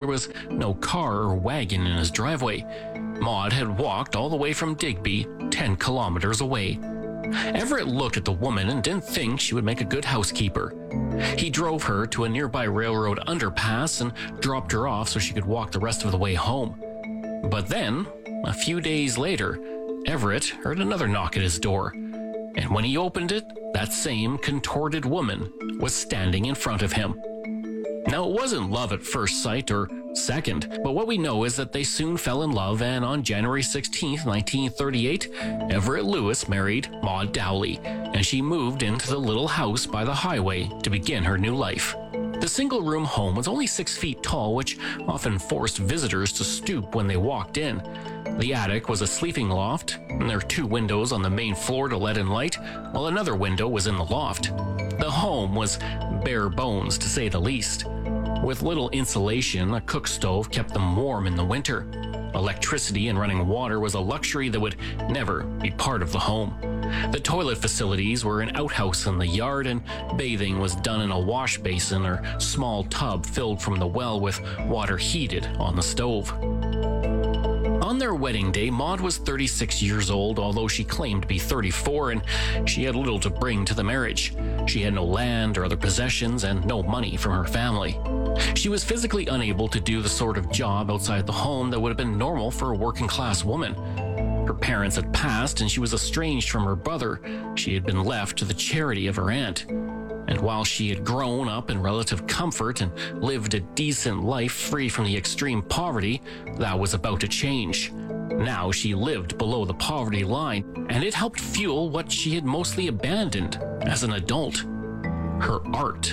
was no car or wagon in his driveway. Maud had walked all the way from Digby, 10 kilometers away. Everett looked at the woman and didn't think she would make a good housekeeper. He drove her to a nearby railroad underpass and dropped her off so she could walk the rest of the way home. But then, a few days later, Everett heard another knock at his door. And when he opened it, that same contorted woman was standing in front of him. Now, it wasn't love at first sight or second, but what we know is that they soon fell in love, and on January 16, 1938, Everett Lewis married Maud Dowley, and she moved into the little house by the highway to begin her new life. The single-room home was only 6 feet tall, which often forced visitors to stoop when they walked in. The attic was a sleeping loft, and there were 2 windows on the main floor to let in light, while another window was in the loft. The home was bare bones, to say the least. With little insulation, a cook stove kept them warm in the winter. Electricity and running water was a luxury that would never be part of the home. The toilet facilities were an outhouse in the yard, and bathing was done in a wash basin or small tub filled from the well with water heated on the stove. On their wedding day, Maud was 36 years old, although she claimed to be 34, and she had little to bring to the marriage. She had no land or other possessions and no money from her family. She was physically unable to do the sort of job outside the home that would have been normal for a working-class woman. Her parents had passed, and she was estranged from her brother. She had been left to the charity of her aunt. And while she had grown up in relative comfort and lived a decent life free from the extreme poverty, that was about to change. Now she lived below the poverty line, and it helped fuel what she had mostly abandoned as an adult: her art.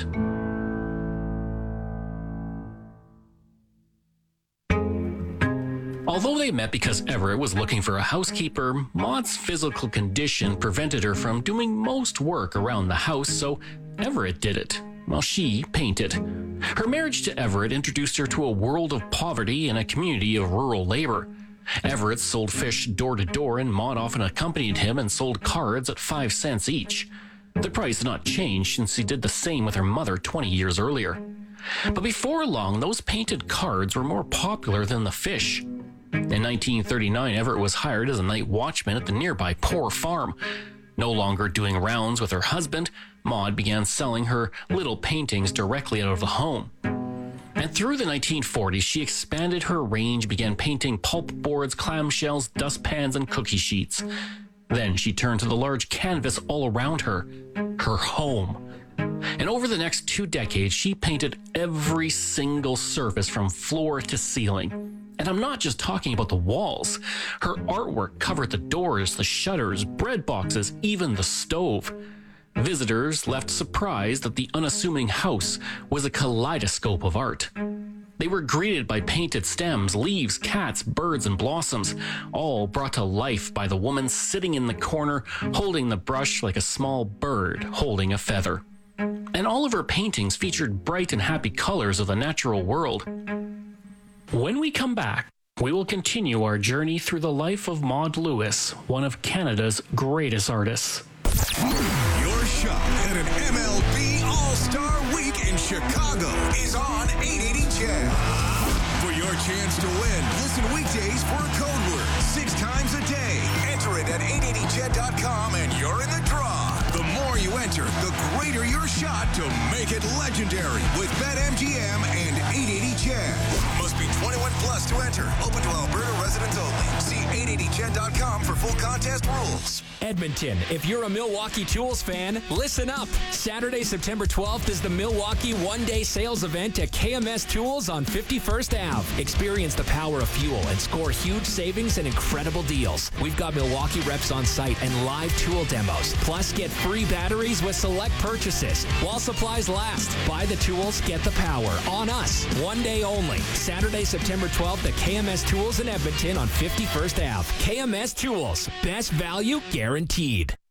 Although they met because Everett was looking for a housekeeper, Maud's physical condition prevented her from doing most work around the house, so Everett did it, while she painted. Her marriage to Everett introduced her to a world of poverty and a community of rural labor. Everett sold fish door to door, and Maud often accompanied him and sold cards at 5 cents each. The price had not changed since he did the same with her mother 20 years earlier. But before long, those painted cards were more popular than the fish. In 1939, Everett was hired as a night watchman at the nearby Poor Farm. No longer doing rounds with her husband, Maud began selling her little paintings directly out of the home. And through the 1940s, she expanded her range, began painting pulp boards, clamshells, dustpans, and cookie sheets. Then she turned to the large canvas all around her home. And over the next 2 decades, she painted every single surface from floor to ceiling. And I'm not just talking about the walls. Her artwork covered the doors, the shutters, bread boxes, even the stove. Visitors left surprised that the unassuming house was a kaleidoscope of art. They were greeted by painted stems, leaves, cats, birds, and blossoms, all brought to life by the woman sitting in the corner, holding the brush like a small bird holding a feather. And all of her paintings featured bright and happy colors of the natural world. When we come back, we will continue our journey through the life of Maud Lewis, one of Canada's greatest artists. Your shot at an MLB All-Star Week in Chicago is on 880 CHED. For your chance to win, listen weekdays for a code word 6 times a day. Enter it at 880ched.com and you're in the draw. The more you enter, the greater your shot to make it legendary with BetMGM and 880 CHED. Must be 21 plus to enter. Open to Alberta residents only. See 880ched.com for full contest rules. Edmonton, if you're a Milwaukee Tools fan, listen up. Saturday, September 12th is the Milwaukee one-day sales event at KMS Tools on 51st Ave. Experience the power of fuel and score huge savings and incredible deals. We've got Milwaukee reps on site and live tool demos. Plus, get free batteries with select purchases. While supplies last, buy the tools, get the power. On us. One day only. Saturday, September 12th at KMS Tools in Edmonton on 51st Ave. KMS Tools. Best value guaranteed.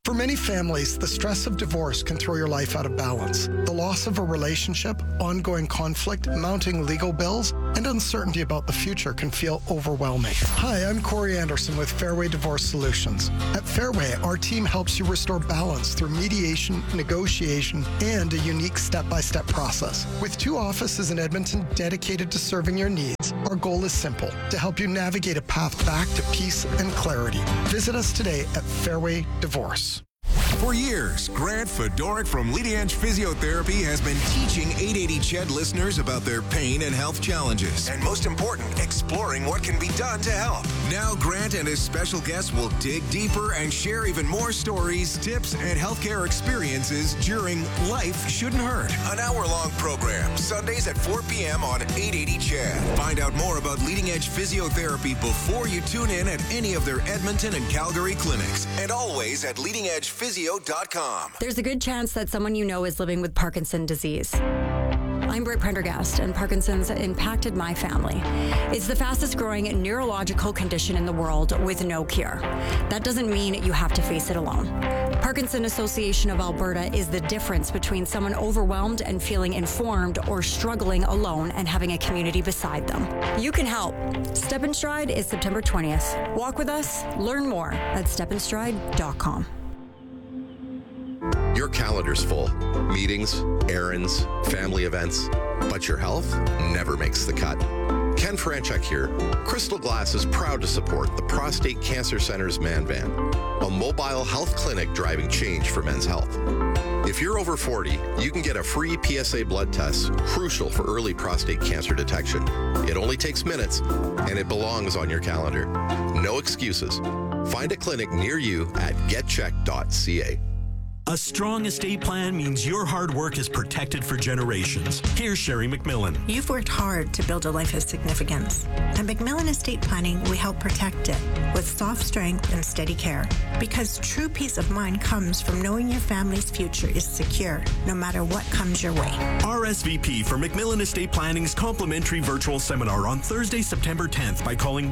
For many families, the stress of divorce can throw your life out of balance. The loss of a relationship, ongoing conflict, mounting legal bills, and uncertainty about the future can feel overwhelming. Hi, I'm Corey Anderson with Fairway Divorce Solutions. At Fairway, our team helps you restore balance through mediation, negotiation, and a unique step-by-step process. With 2 offices in Edmonton dedicated to serving your needs, our goal is simple: to help you navigate a path back to peace and clarity. Visit us today at Fairway Divorce. For years, Grant Fedoruk from Leading Edge Physiotherapy has been teaching 880 CHED listeners about their pain and health challenges, and most important, exploring what can be done to help. Now, Grant and his special guests will dig deeper and share even more stories, tips, and healthcare experiences during Life Shouldn't Hurt, an hour-long program, Sundays at 4 p.m. on 880 CHED. Find out more about Leading Edge Physiotherapy before you tune in at any of their Edmonton and Calgary clinics, and always at leadingedgephysio.com. There's a good chance that someone you know is living with Parkinson's disease. I'm Britt Prendergast, and Parkinson's impacted my family. It's the fastest growing neurological condition in the world with no cure. That doesn't mean you have to face it alone. Parkinson's Association of Alberta is the difference between someone overwhelmed and feeling informed, or struggling alone and having a community beside them. You can help. Step in Stride is September 20th. Walk with us. Learn more at stepinstride.com. Your calendar's full. Meetings, errands, family events. But your health never makes the cut. Ken Franchuk here. Crystal Glass is proud to support the Prostate Cancer Center's Man Van, a mobile health clinic driving change for men's health. If you're over 40, you can get a free PSA blood test, crucial for early prostate cancer detection. It only takes minutes, and it belongs on your calendar. No excuses. Find a clinic near you at getcheck.ca. A strong estate plan means your hard work is protected for generations. Here's Sherry McMillan. You've worked hard to build a life of significance. At McMillan Estate Planning, we help protect it with soft strength and steady care. Because true peace of mind comes from knowing your family's future is secure, no matter what comes your way. RSVP for McMillan Estate Planning's complimentary virtual seminar on Thursday, September 10th by calling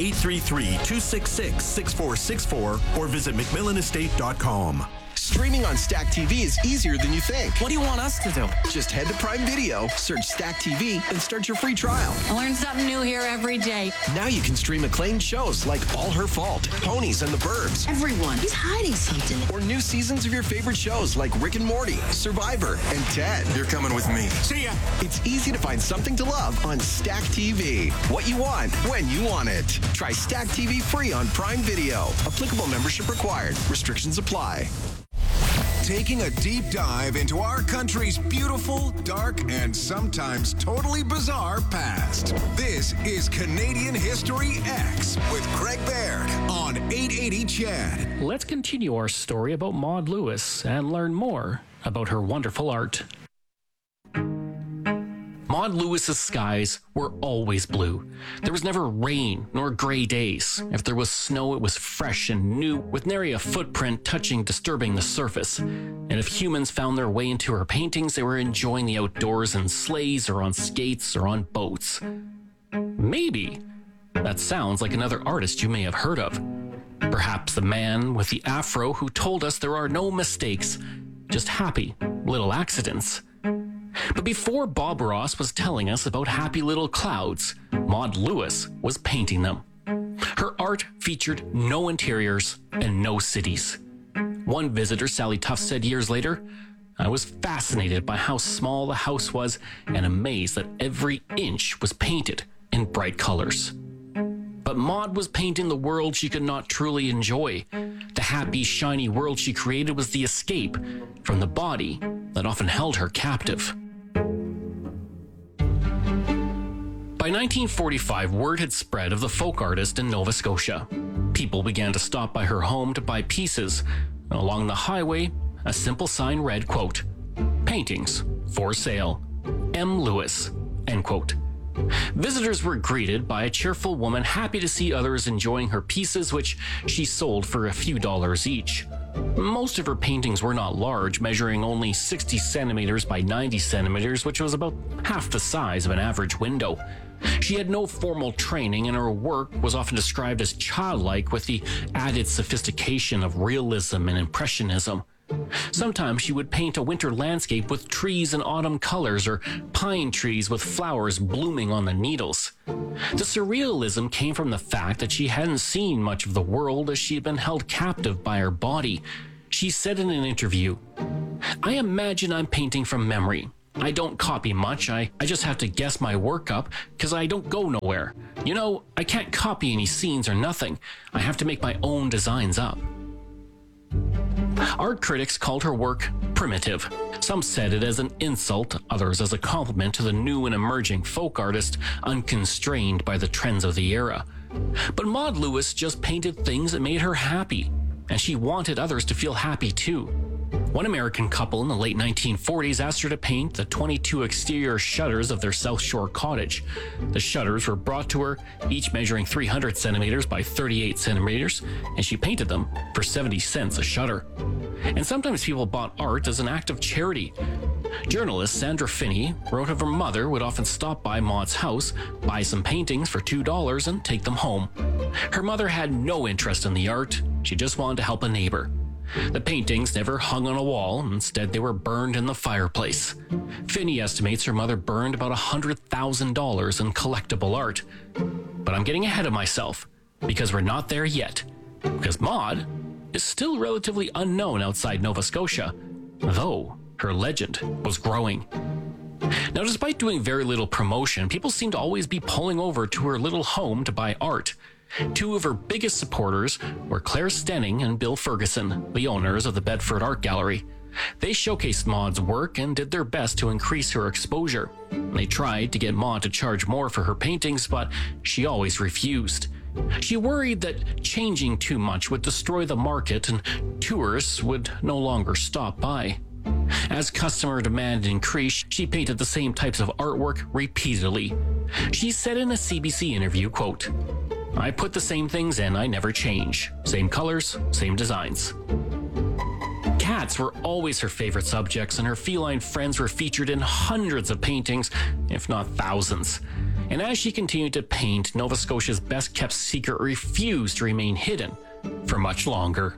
1-833-266-6464 or visit McMillanestate.com. Streaming on Stack TV is easier than you think. What do you want us to do? Just head to Prime Video, search Stack TV, and start your free trial. I learn something new here every day. Now you can stream acclaimed shows like All Her Fault, Ponies and the Burbs. Everyone is hiding something. Or new seasons of your favorite shows like Rick and Morty, Survivor, and Ted. You're coming with me. See ya! It's easy to find something to love on Stack TV. What you want, when you want it. Try Stack TV free on Prime Video. Applicable membership required. Restrictions apply. Taking a deep dive into our country's beautiful, dark, and sometimes totally bizarre past. This is Canadian History X with Craig Baird on 880 CHED. Let's continue our story about Maud Lewis and learn more about her wonderful art. Maud Lewis's skies were always blue. There was never rain nor gray days. If there was snow, it was fresh and new, with nary a footprint disturbing the surface. And if humans found their way into her paintings, they were enjoying the outdoors in sleighs or on skates or on boats. Maybe that sounds like another artist you may have heard of. Perhaps the man with the afro who told us there are no mistakes, just happy little accidents. But before Bob Ross was telling us about happy little clouds, Maud Lewis was painting them. Her art featured no interiors and no cities. One visitor, Sally Tuff, said years later, "I was fascinated by how small the house was and amazed that every inch was painted in bright colors." But Maud was painting the world she could not truly enjoy. The happy, shiny world she created was the escape from the body that often held her captive. By 1945, word had spread of the folk artist in Nova Scotia. People began to stop by her home to buy pieces. Along the highway, a simple sign read, quote, "Paintings for sale. M. Lewis," end quote. Visitors were greeted by a cheerful woman happy to see others enjoying her pieces, which she sold for a few dollars each. Most of her paintings were not large, measuring only 60 centimeters by 90 centimeters, which was about half the size of an average window. She had no formal training, and her work was often described as childlike with the added sophistication of realism and impressionism. Sometimes she would paint a winter landscape with trees in autumn colors or pine trees with flowers blooming on the needles. The surrealism came from the fact that she hadn't seen much of the world as she had been held captive by her body. She said in an interview, "I imagine I'm painting from memory. I don't copy much. I just have to guess my work up because I don't go nowhere. You know, I can't copy any scenes or nothing. I have to make my own designs up." Art critics called her work primitive. Some said it as an insult, others as a compliment to the new and emerging folk artist, unconstrained by the trends of the era. But Maud Lewis just painted things that made her happy, and she wanted others to feel happy too. One American couple in the late 1940s asked her to paint the 22 exterior shutters of their South Shore cottage. The shutters were brought to her, each measuring 300 centimeters by 38 centimeters, and she painted them for 70 cents a shutter. And sometimes people bought art as an act of charity. Journalist Sandra Finney wrote of her mother would often stop by Maud's house, buy some paintings for $2, and take them home. Her mother had no interest in the art. She just wanted to help a neighbor. The paintings never hung on a wall. Instead, they were burned in the fireplace. Finney estimates her mother burned about $100,000 in collectible art. But I'm getting ahead of myself, because we're not there yet. Because Maud is still relatively unknown outside Nova Scotia, though her legend was growing. Now, despite doing very little promotion, people seem to always be pulling over to her little home to buy art. Two of her biggest supporters were Claire Stenning and Bill Ferguson, the owners of the Bedford Art Gallery. They showcased Maud's work and did their best to increase her exposure. They tried to get Maud to charge more for her paintings, but she always refused. She worried that changing too much would destroy the market and tourists would no longer stop by. As customer demand increased, she painted the same types of artwork repeatedly. She said in a CBC interview, quote, "I put the same things in, I never change. Same colors, same designs." Cats were always her favorite subjects, and her feline friends were featured in hundreds of paintings, if not thousands. And as she continued to paint, Nova Scotia's best-kept secret refused to remain hidden for much longer.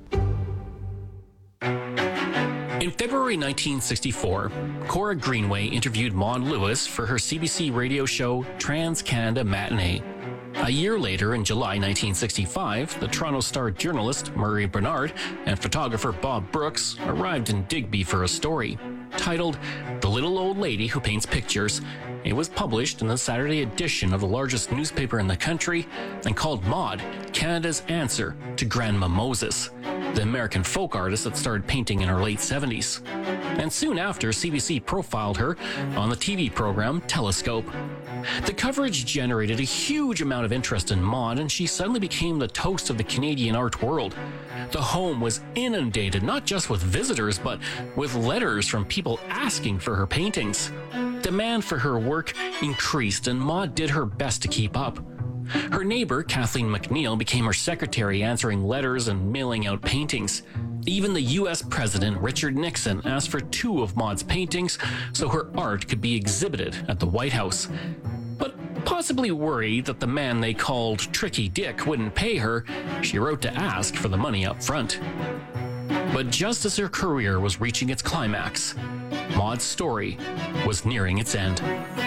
In February 1964, Cora Greenway interviewed Maud Lewis for her CBC radio show Trans-Canada Matinee. A year later, in July 1965, the Toronto Star journalist Murray Bernard and photographer Bob Brooks arrived in Digby for a story. Titled "The Little Old Lady Who Paints Pictures," it was published in the Saturday edition of the largest newspaper in the country and called Maud Canada's answer to Grandma Moses, the American folk artist that started painting in her late 70s. And soon after, CBC profiled her on the TV program Telescope. The coverage generated a huge amount of interest in Maud, and she suddenly became the toast of the Canadian art world. The home was inundated not just with visitors, but with letters from people asking for her paintings. Demand for her work increased, and Maud did her best to keep up. Her neighbor, Kathleen McNeil, became her secretary, answering letters and mailing out paintings. Even the U.S. President, Richard Nixon, asked for 2 of Maud's paintings so her art could be exhibited at the White House. But possibly worried that the man they called Tricky Dick wouldn't pay her, she wrote to ask for the money up front. But just as her career was reaching its climax, Maud's story was nearing its end.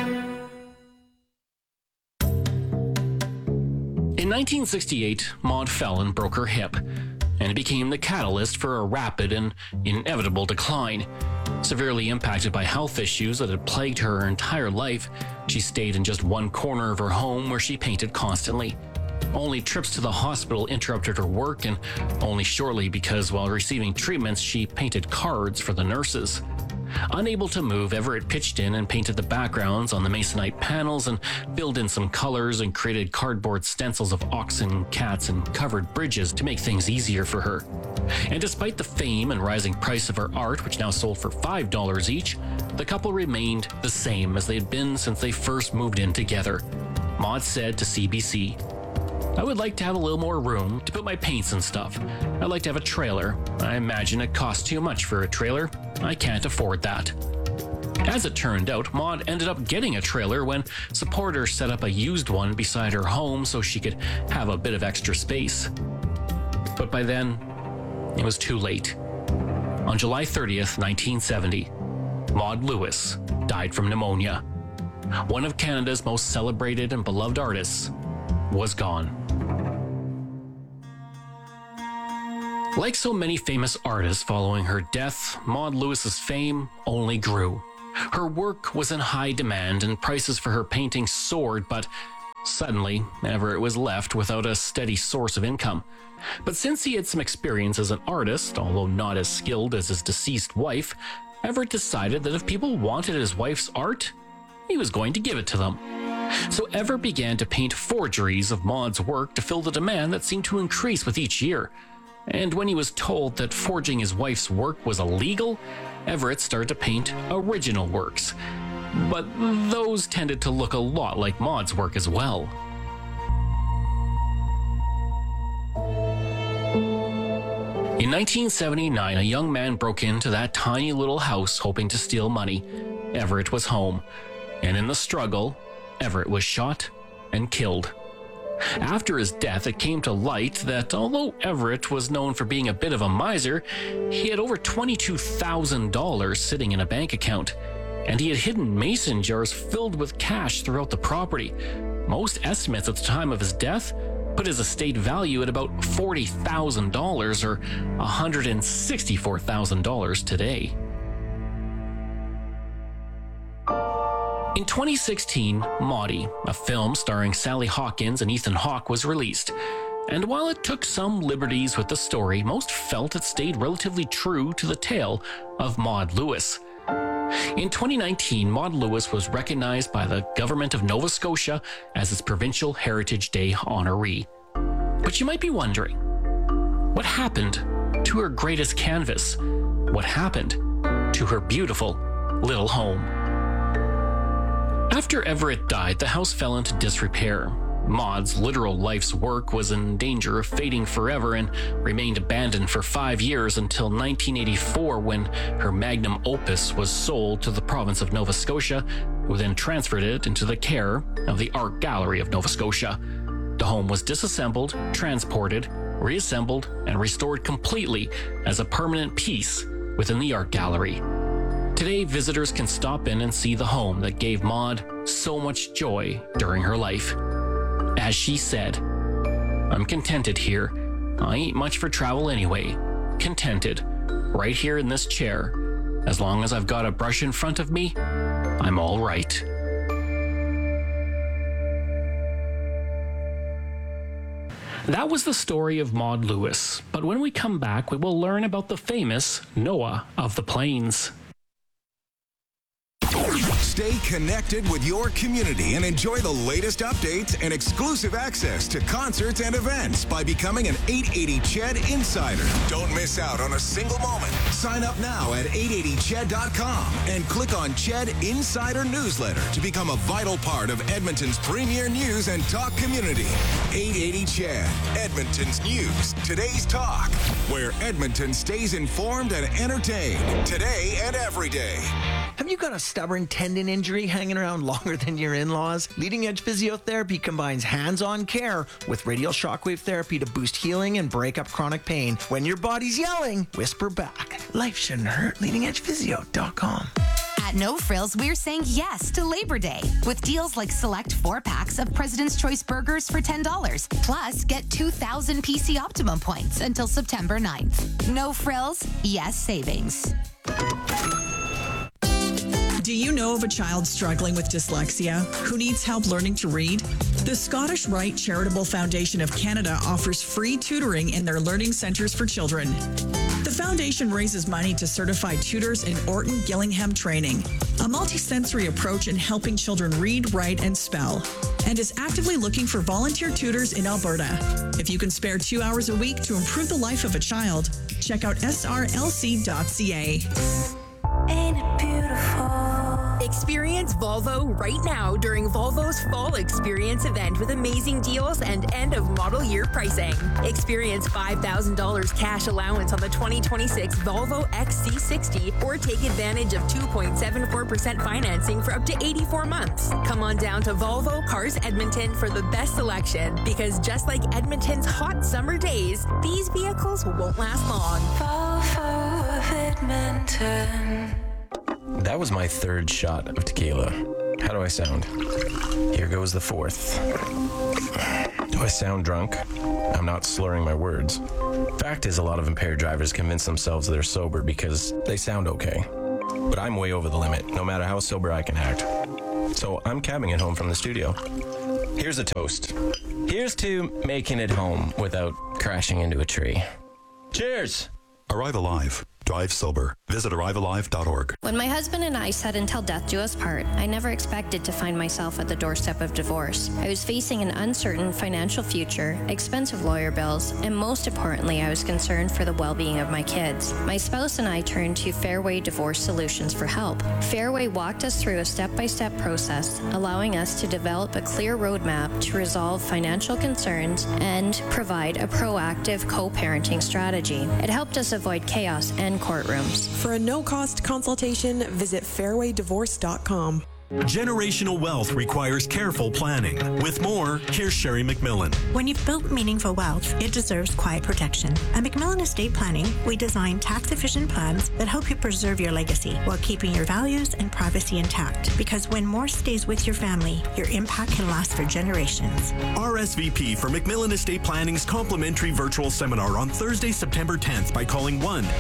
In 1968, Maud fell and broke her hip, and it became the catalyst for a rapid and inevitable decline. Severely impacted by health issues that had plagued her entire life, she stayed in just one corner of her home where she painted constantly. Only trips to the hospital interrupted her work, and only shortly because while receiving treatments, she painted cards for the nurses. Unable to move, Everett pitched in and painted the backgrounds on the masonite panels and filled in some colors and created cardboard stencils of oxen, cats, and covered bridges to make things easier for her. And despite the fame and rising price of her art, which now sold for $5 each, the couple remained the same as they had been since they first moved in together. Maud said to CBC, I would like to have a little more room to put my paints and stuff. I'd like to have a trailer. I imagine it costs too much for a trailer. I can't afford that. As it turned out, Maud ended up getting a trailer when supporters set up a used one beside her home so she could have a bit of extra space. But by then, it was too late. On July 30th, 1970, Maud Lewis died from pneumonia. One of Canada's most celebrated and beloved artists was gone. Like so many famous artists following her death, Maud Lewis's fame only grew. Her work was in high demand and prices for her paintings soared, but suddenly, Everett was left without a steady source of income. But since he had some experience as an artist, although not as skilled as his deceased wife, Everett decided that if people wanted his wife's art, he was going to give it to them. So Everett began to paint forgeries of Maud's work to fill the demand that seemed to increase with each year. And when he was told that forging his wife's work was illegal, Everett started to paint original works. But those tended to look a lot like Maud's work as well. In 1979, a young man broke into that tiny little house hoping to steal money. Everett was home, and in the struggle, Everett was shot and killed. After his death, it came to light that although Everett was known for being a bit of a miser, he had over $22,000 sitting in a bank account, and he had hidden mason jars filled with cash throughout the property. Most estimates at the time of his death put his estate value at about $40,000 or $164,000 today. In 2016, Maudie, a film starring Sally Hawkins and Ethan Hawke, was released. And while it took some liberties with the story, most felt it stayed relatively true to the tale of Maud Lewis. In 2019, Maud Lewis was recognized by the government of Nova Scotia as its Provincial Heritage Day honoree. But you might be wondering, what happened to her greatest canvas? What happened to her beautiful little home? After Everett died, the house fell into disrepair. Maud's literal life's work was in danger of fading forever and remained abandoned for 5 years until 1984, when her magnum opus was sold to the province of Nova Scotia, who then transferred it into the care of the Art Gallery of Nova Scotia. The home was disassembled, transported, reassembled, and restored completely as a permanent piece within the Art Gallery. Today, visitors can stop in and see the home that gave Maud so much joy during her life. As she said, "I'm contented here. I ain't much for travel anyway. Contented, right here in this chair. As long as I've got a brush in front of me, I'm all right." That was the story of Maud Lewis, but when we come back, we will learn about the famous Noah of the Plains. Stay connected with your community and enjoy the latest updates and exclusive access to concerts and events by becoming an 880 CHED Insider. Don't miss out on a single moment. Sign up now at 880ched.com and click on CHED Insider Newsletter to become a vital part of Edmonton's premier news and talk community. 880 CHED, Edmonton's news, today's talk, where Edmonton stays informed and entertained today and every day. Have you got a stubborn tendon injury hanging around longer than your in-laws? Leading Edge Physiotherapy combines hands-on care with radial shockwave therapy to boost healing and break up chronic pain. When your body's yelling, whisper back. Life shouldn't hurt. LeadingEdgePhysio.com. At No Frills, we're saying yes to Labor Day with deals like select 4-packs of President's Choice burgers for $10. Plus, get 2,000 PC Optimum points until September 9th. No Frills, yes savings. Do you know of a child struggling with dyslexia who needs help learning to read? The Scottish Rite Charitable Foundation of Canada offers free tutoring in their learning centres for children. The foundation raises money to certify tutors in Orton Gillingham training, a multisensory approach in helping children read, write, and spell, and is actively looking for volunteer tutors in Alberta. If you can spare 2 hours a week to improve the life of a child, check out srlc.ca. Ain't it beautiful? Experience Experience Volvo right now during Volvo's Fall Experience event with amazing deals and end of model year pricing. Experience $5,000 cash allowance on the 2026 Volvo XC60 or take advantage of 2.74% financing for up to 84 months. Come on down to Volvo Cars Edmonton for the best selection, because just like Edmonton's hot summer days, these vehicles won't last long. Volvo of Edmonton. That was my third shot of tequila. How do I sound? Here goes the fourth. Do I sound drunk? I'm not slurring my words. Fact is, a lot of impaired drivers convince themselves they're sober because they sound okay. But I'm way over the limit, no matter how sober I can act. So I'm cabbing it home from the studio. Here's a toast. Here's to making it home without crashing into a tree. Cheers! Arrive Alive. Drive sober. Visit arrivealive.org. When my husband and I said until death do us part, I never expected to find myself at the doorstep of divorce. I was facing an uncertain financial future, expensive lawyer bills, and most importantly, I was concerned for the well-being of my kids. My spouse and I turned to Fairway Divorce Solutions for help. Fairway walked us through a step-by-step process, allowing us to develop a clear roadmap to resolve financial concerns and provide a proactive co-parenting strategy. It helped us avoid chaos and courtrooms. For a no-cost consultation, visit fairwaydivorce.com. Generational wealth requires careful planning. With more, here's Sherry McMillan. When you've built meaningful wealth, it deserves quiet protection. At McMillan Estate Planning, we design tax-efficient plans that help you preserve your legacy while keeping your values and privacy intact. Because when more stays with your family, your impact can last for generations. RSVP for McMillan Estate Planning's complimentary virtual seminar on Thursday, September 10th by calling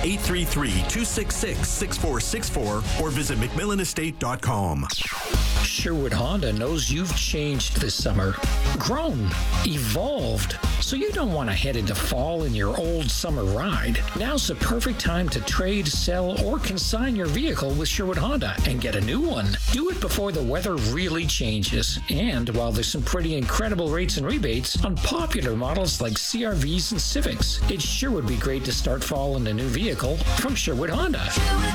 1-833-266-6464 or visit McMillanestate.com. Sherwood Honda knows you've changed this summer, grown, evolved, so you don't want to head into fall in your old summer ride. Now's the perfect time to trade, sell, or consign your vehicle with Sherwood Honda and get a new one. Do it before the weather really changes, and while there's some pretty incredible rates and rebates on popular models like CR-Vs and Civics, it sure would be great to start fall in a new vehicle from Sherwood Honda.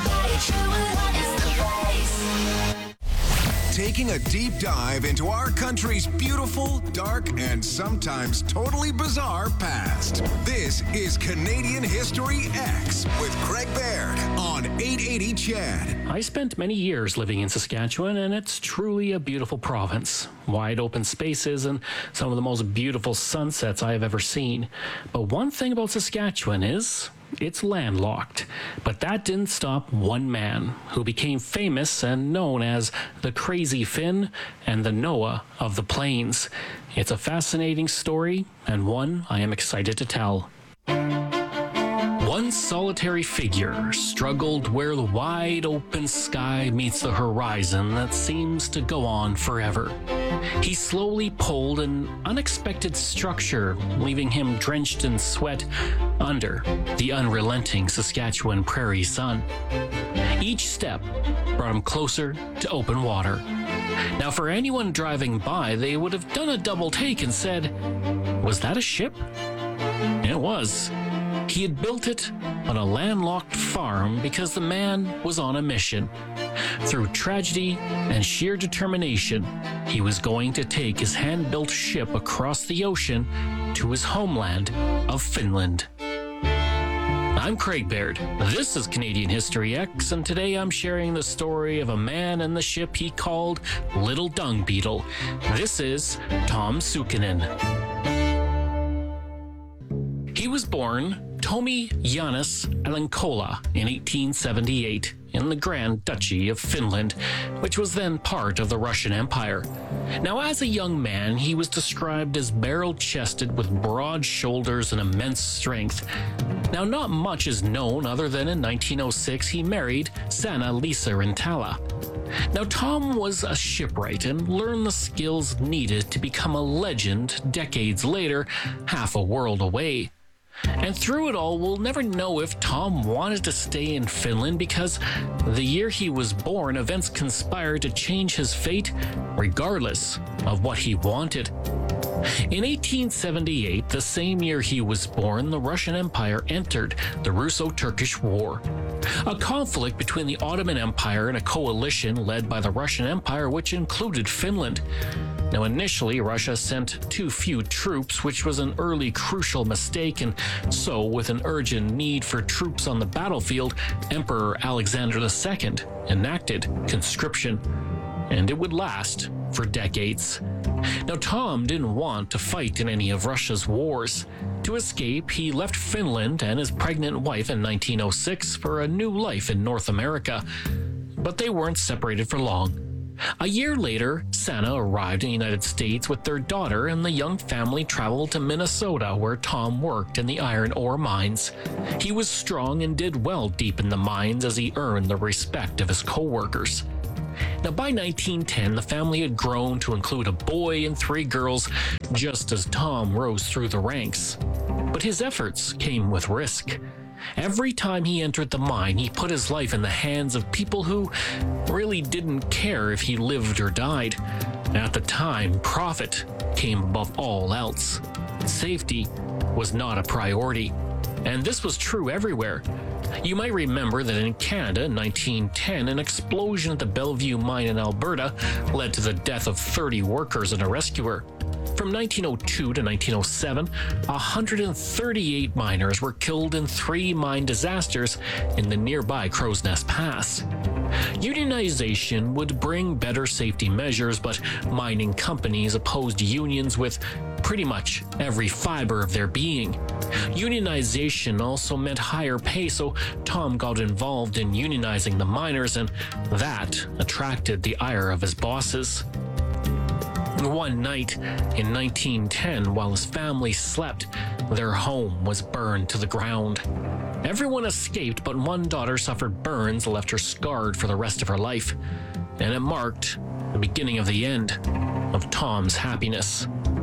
Taking a deep dive into our country's beautiful, dark, and sometimes totally bizarre past. This is Canadian History X with Craig Baird on 880 CHED. I spent many years living in Saskatchewan, and it's truly a beautiful province. Wide open spaces and some of the most beautiful sunsets I have ever seen. But one thing about Saskatchewan is it's landlocked. But that didn't stop one man who became famous and known as the Crazy Finn and the Noah of the Plains. It's a fascinating story and one I am excited to tell. One solitary figure struggled where the wide open sky meets the horizon that seems to go on forever. He slowly pulled an unexpected structure, leaving him drenched in sweat under the unrelenting Saskatchewan prairie sun. Each step brought him closer to open water. Now, for anyone driving by, they would have done a double take and said, "Was that a ship?" It was. He had built it on a landlocked farm because the man was on a mission. Through tragedy and sheer determination, he was going to take his hand-built ship across the ocean to his homeland of Finland. I'm Craig Baird. This is Canadian History X, and today I'm sharing the story of a man and the ship he called Little Dung Beetle. This is Tom Sukinen. He was born Tomi Janis Alankola in 1878 in the Grand Duchy of Finland, which was then part of the Russian Empire. Now, as a young man, he was described as barrel-chested with broad shoulders and immense strength. Now, not much is known other than in 1906 he married Sanna Lisa Rintala. Now, Tom was a shipwright and learned the skills needed to become a legend decades later, half a world away. And through it all, we'll never know if Tom wanted to stay in Finland because the year he was born, events conspired to change his fate regardless of what he wanted. In 1878, the same year he was born, the Russian Empire entered the Russo-Turkish War, a conflict between the Ottoman Empire and a coalition led by the Russian Empire, which included Finland. Now, initially, Russia sent too few troops, which was an early crucial mistake, and so, with an urgent need for troops on the battlefield, Emperor Alexander II enacted conscription, and it would last for decades. Now, Tom didn't want to fight in any of Russia's wars. To escape, he left Finland and his pregnant wife in 1906 for a new life in North America, but they weren't separated for long. A year later, Sanna arrived in the United States with their daughter, and the young family traveled to Minnesota, where Tom worked in the iron ore mines. He was strong and did well deep in the mines as he earned the respect of his co-workers. Now, by 1910, the family had grown to include a boy and 3 girls, just as Tom rose through the ranks. But his efforts came with risk. Every time he entered the mine, he put his life in the hands of people who really didn't care if he lived or died. At the time, profit came above all else. Safety was not a priority, and this was true everywhere. You might remember that in Canada in 1910, an explosion at the Bellevue mine in Alberta led to the death of 30 workers and a rescuer. From 1902 to 1907, 138 miners were killed in 3 mine disasters in the nearby Crow's Nest Pass. Unionization would bring better safety measures, but mining companies opposed unions with pretty much every fiber of their being. Unionization also meant higher pay, so Tom got involved in unionizing the miners, and that attracted the ire of his bosses. One night in 1910, while his family slept, their home was burned to the ground. Everyone escaped, but one daughter suffered burns that left her scarred for the rest of her life, and it marked the beginning of the end of Tom's happiness.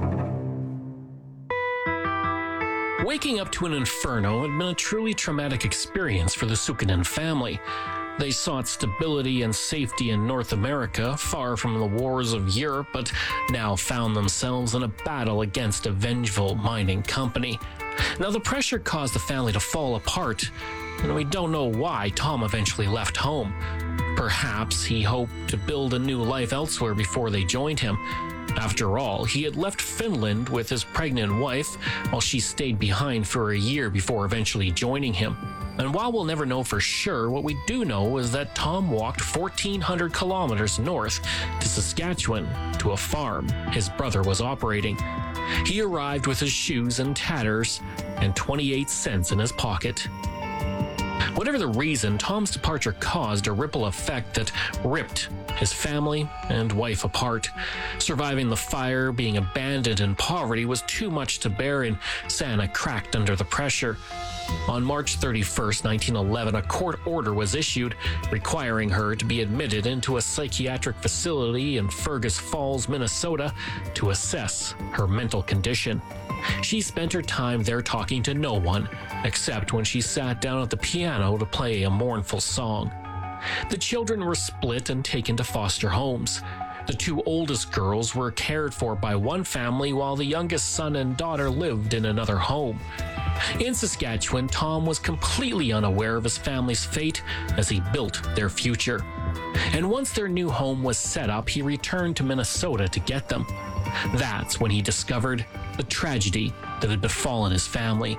Waking up to an inferno had been a truly traumatic experience for the Sukkanen family. They sought stability and safety in North America, far from the wars of Europe, but now found themselves in a battle against a vengeful mining company. Now, the pressure caused the family to fall apart, and we don't know why Tom eventually left home. Perhaps he hoped to build a new life elsewhere before they joined him. After all, he had left Finland with his pregnant wife, while she stayed behind for a year before eventually joining him. And while we'll never know for sure, what we do know is that Tom walked 1,400 kilometers north to Saskatchewan to a farm his brother was operating. He arrived with his shoes in tatters and 28 cents in his pocket. Whatever the reason, Tom's departure caused a ripple effect that ripped his family and wife apart. Surviving the fire, being abandoned in poverty was too much to bear, and Sanna cracked under the pressure. On March 31st, 1911, a court order was issued requiring her to be admitted into a psychiatric facility in Fergus Falls, Minnesota, to assess her mental condition. She spent her time there talking to no one, except when she sat down at the piano to play a mournful song. The children were split and taken to foster homes. The 2 oldest girls were cared for by one family, while the youngest son and daughter lived in another home. In Saskatchewan, Tom was completely unaware of his family's fate as he built their future. And once their new home was set up, he returned to Minnesota to get them. That's when he discovered the tragedy that had befallen his family.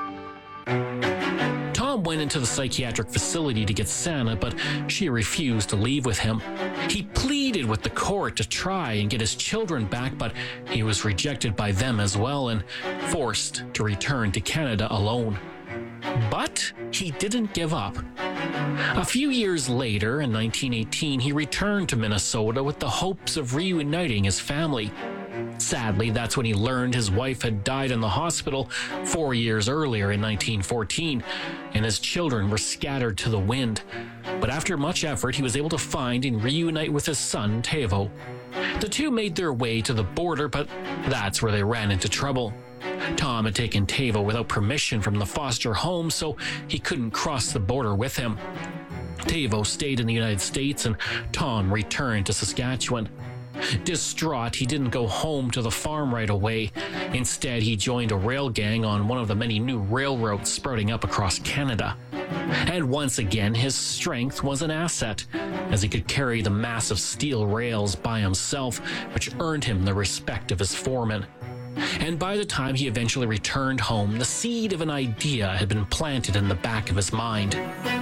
Tom went into the psychiatric facility to get Sanna, but she refused to leave with him. He pleaded with the court to try and get his children back, but he was rejected by them as well and forced to return to Canada alone. But he didn't give up. A few years later, in 1918, he returned to Minnesota with the hopes of reuniting his family. Sadly, that's when he learned his wife had died in the hospital 4 years earlier in 1914, and his children were scattered to the wind. But after much effort, he was able to find and reunite with his son, Teuvo. The two made their way to the border, but that's where they ran into trouble. Tom had taken Teuvo without permission from the foster home, so he couldn't cross the border with him. Teuvo stayed in the United States, and Tom returned to Saskatchewan. Distraught, he didn't go home to the farm right away. Instead, he joined a rail gang on one of the many new railroads sprouting up across Canada. And once again, his strength was an asset, as he could carry the massive steel rails by himself, which earned him the respect of his foreman. And by the time he eventually returned home, the seed of an idea had been planted in the back of his mind.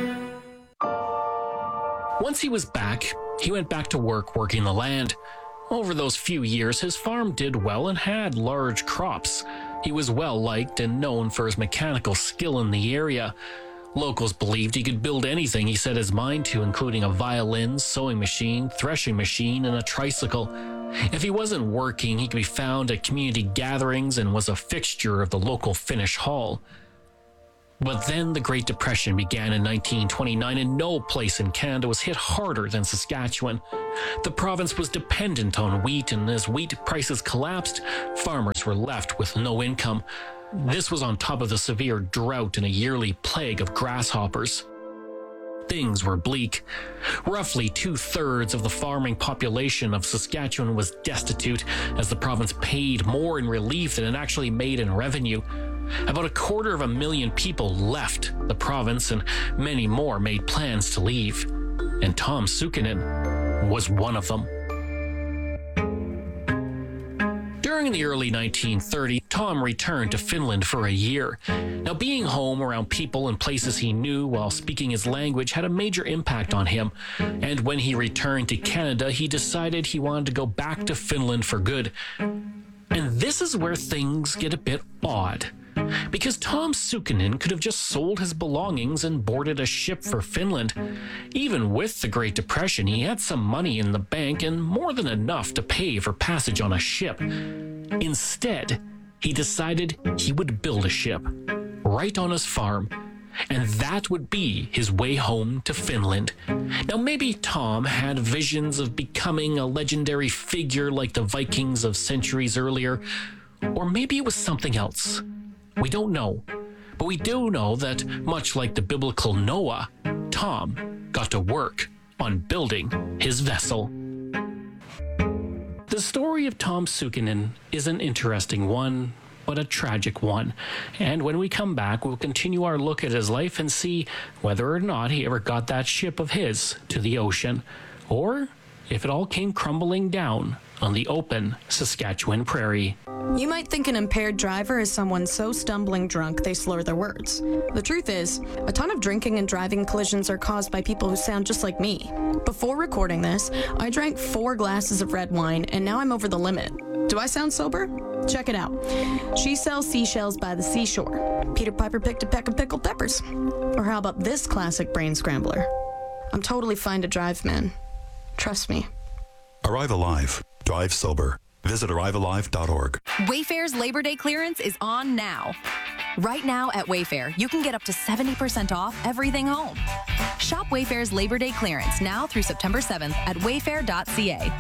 Once he was back, he went back to work working the land. Over those few years, his farm did well and had large crops. He was well liked and known for his mechanical skill in the area. Locals believed he could build anything he set his mind to, including a violin, sewing machine, threshing machine, and a tricycle. If he wasn't working, he could be found at community gatherings and was a fixture of the local Finnish Hall. But then the Great Depression began in 1929, and no place in Canada was hit harder than Saskatchewan. The province was dependent on wheat, and as wheat prices collapsed, farmers were left with no income. This was on top of the severe drought and a yearly plague of grasshoppers. Things were bleak. Roughly 2/3 of the farming population of Saskatchewan was destitute, as the province paid more in relief than it actually made in revenue. About 250,000 people left the province, and many more made plans to leave. And Tom Sukinen was one of them. During the early 1930s, Tom returned to Finland for a year. Now, being home around people and places he knew while speaking his language had a major impact on him. And when he returned to Canada, he decided he wanted to go back to Finland for good. And this is where things get a bit odd. Because Tom Sukinen could have just sold his belongings and boarded a ship for Finland. Even with the Great Depression, he had some money in the bank and more than enough to pay for passage on a ship. Instead, he decided he would build a ship right on his farm, and that would be his way home to Finland. Now, maybe Tom had visions of becoming a legendary figure like the Vikings of centuries earlier, or maybe it was something else. We don't know, but we do know that, much like the biblical Noah, Tom got to work on building his vessel. The story of Tom Sukinen is an interesting one, but a tragic one. And when we come back, we'll continue our look at his life and see whether or not he ever got that ship of his to the ocean, or if it all came crumbling down on the open Saskatchewan prairie. You might think an impaired driver is someone so stumbling drunk they slur their words. The truth is, a ton of drinking and driving collisions are caused by people who sound just like me. Before recording this, I drank 4 glasses of red wine, and now I'm over the limit. Do I sound sober? Check it out. She sells seashells by the seashore. Peter Piper picked a peck of pickled peppers. Or how about this classic brain scrambler? I'm totally fine to drive, man. Trust me. Arrive alive. Drive sober. Visit arrivealive.org. Wayfair's Labor Day clearance is on now. Right now at Wayfair, you can get up to 70% off everything home. Shop Wayfair's Labor Day clearance now through September 7th at wayfair.ca.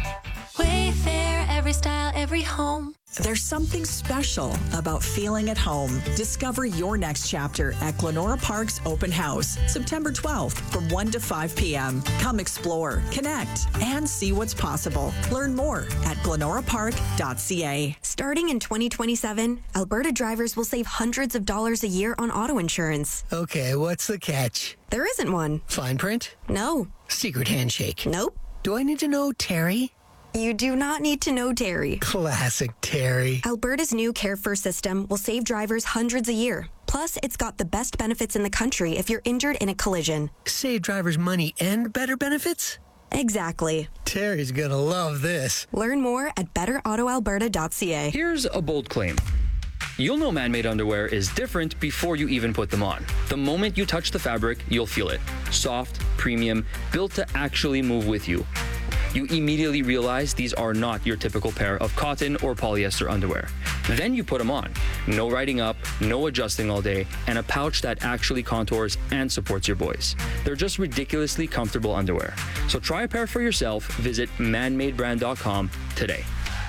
Wayfair, every style, every home. There's something special about feeling at home. Discover your next chapter at Glenora Park's Open House, September 12th from 1 to 5 p.m. Come explore, connect, and see what's possible. Learn more at glenorapark.ca. Starting in 2027, Alberta drivers will save hundreds of dollars a year on auto insurance. Okay, what's the catch? There isn't one. Fine print? No. Secret handshake? Nope. Do I need to know Terry? You do not need to know Terry. Classic Terry. Alberta's new Care First system will save drivers hundreds a year. Plus, it's got the best benefits in the country if you're injured in a collision. Save drivers money and better benefits? Exactly. Terry's gonna love this. Learn more at betterautoalberta.ca. Here's a bold claim. You'll know man-made underwear is different before you even put them on. The moment you touch the fabric, you'll feel it. Soft, premium, built to actually move with you. You immediately realize these are not your typical pair of cotton or polyester underwear. Then you put them on. No riding up, no adjusting all day, and a pouch that actually contours and supports your boys. They're just ridiculously comfortable underwear. So try a pair for yourself. Visit manmadebrand.com today.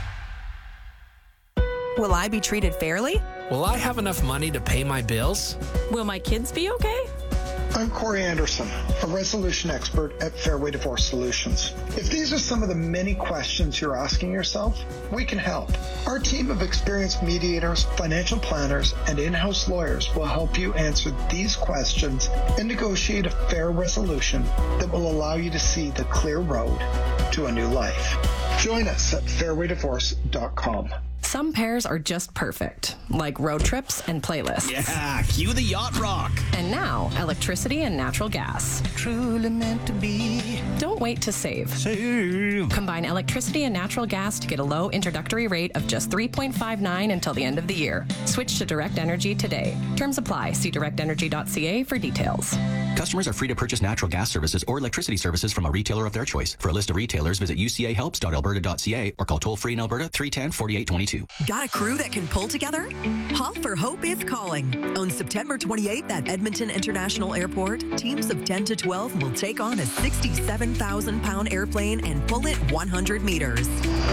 Will I be treated fairly? Will I have enough money to pay my bills? Will my kids be okay? I'm Corey Anderson, a resolution expert at Fairway Divorce Solutions. If these are some of the many questions you're asking yourself, we can help. Our team of experienced mediators, financial planners, and in-house lawyers will help you answer these questions and negotiate a fair resolution that will allow you to see the clear road to a new life. Join us at fairwaydivorce.com. Some pairs are just perfect, like road trips and playlists. Yeah, cue the yacht rock. And now, electricity and natural gas. Truly meant to be. Don't wait to save. Combine electricity and natural gas to get a low introductory rate of just $3.59 until the end of the year. Switch to Direct Energy today. Terms apply. See directenergy.ca for details. Customers are free to purchase natural gas services or electricity services from a retailer of their choice. For a list of retailers, visit ucahelps.alberta.ca or call toll-free in Alberta 310-4822. Got a crew that can pull together? Haul for Hope is calling. On September 28th at Edmonton International Airport, teams of 10 to 12 will take on a 67,000-pound airplane and pull it 100 meters.